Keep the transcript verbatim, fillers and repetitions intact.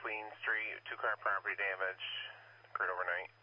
Queen Street, two car property damage, occurred overnight.